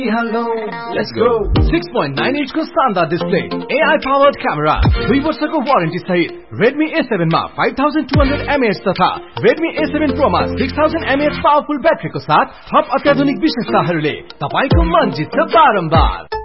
Hello, let's go. 6.9 inch को शानदार display, AI powered camera, 2 वर्षको वारेन्टी सहित Redmi A7 मा 5200 mAh तथा Redmi A7 Pro मा 6000 mAh पावरफुल ब्याट्रीको साथ थप अत्याधुनिक विशेषताहरूले तपाईको मन जित्छ बारम्बार।